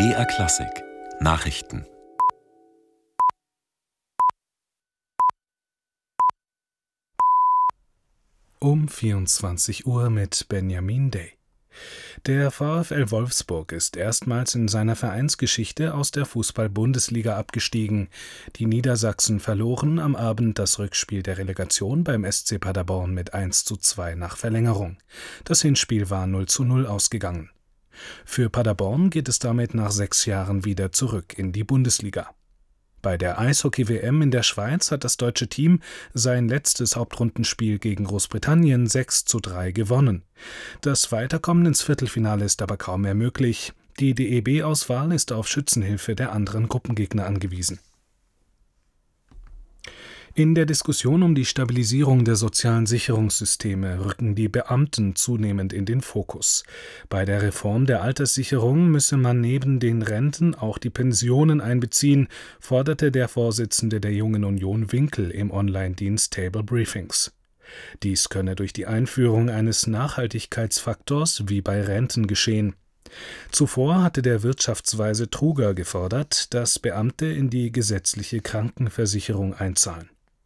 BR Klassik Nachrichten. Um 24 Uhr mit Benjamin Day. Der VfL Wolfsburg ist erstmals in seiner Vereinsgeschichte aus der Fußball-Bundesliga abgestiegen. Die Niedersachsen verloren am Abend das Rückspiel der Relegation beim SC Paderborn mit 1:2 nach Verlängerung. Das Hinspiel war 0:0 ausgegangen. Für Paderborn geht es damit nach 6 Jahren wieder zurück in die Bundesliga. Bei der Eishockey-WM in der Schweiz hat das deutsche Team sein letztes Hauptrundenspiel gegen Großbritannien 6:3 gewonnen. Das Weiterkommen ins Viertelfinale ist aber kaum mehr möglich. Die DEB-Auswahl ist auf Schützenhilfe der anderen Gruppengegner angewiesen. In der Diskussion um die Stabilisierung der sozialen Sicherungssysteme rücken die Beamten zunehmend in den Fokus. Bei der Reform der Alterssicherung müsse man neben den Renten auch die Pensionen einbeziehen, forderte der Vorsitzende der Jungen Union Winkel im Online-Dienst Table Briefings. Dies könne durch die Einführung eines Nachhaltigkeitsfaktors wie bei Renten geschehen. Zuvor hatte der Wirtschaftsweise Truger gefordert, dass Beamte in die gesetzliche Krankenversicherung einzahlen.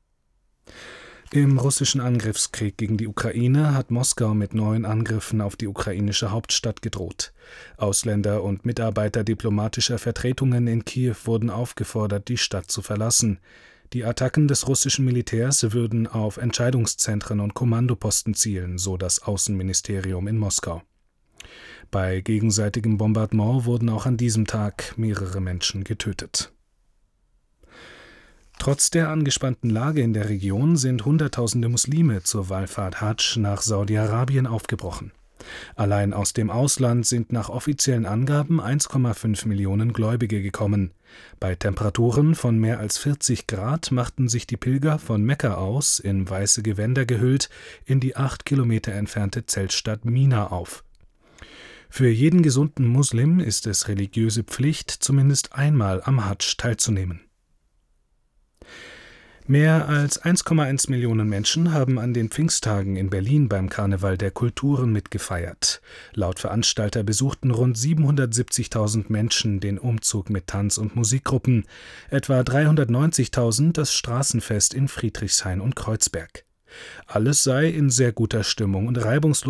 Im russischen Angriffskrieg gegen die Ukraine hat Moskau mit neuen Angriffen auf die ukrainische Hauptstadt gedroht. Ausländer und Mitarbeiter diplomatischer Vertretungen in Kiew wurden aufgefordert, die Stadt zu verlassen. Die Attacken des russischen Militärs würden auf Entscheidungszentren und Kommandoposten zielen, so das Außenministerium in Moskau. Bei gegenseitigem Bombardement wurden auch an diesem Tag mehrere Menschen getötet. Trotz der angespannten Lage in der Region sind Hunderttausende Muslime zur Wallfahrt Hadsch nach Saudi-Arabien aufgebrochen. Allein aus dem Ausland sind nach offiziellen Angaben 1,5 Millionen Gläubige gekommen. Bei Temperaturen von mehr als 40 Grad machten sich die Pilger von Mekka aus, in weiße Gewänder gehüllt, in die 8 Kilometer entfernte Zeltstadt Mina auf. Für jeden gesunden Muslim ist es religiöse Pflicht, zumindest einmal am Hadsch teilzunehmen. Mehr als 1,1 Millionen Menschen haben an den Pfingsttagen in Berlin beim Karneval der Kulturen mitgefeiert. Laut Veranstalter besuchten rund 770.000 Menschen den Umzug mit Tanz- und Musikgruppen, etwa 390.000 das Straßenfest in Friedrichshain und Kreuzberg. Alles sei in sehr guter Stimmung und reibungslos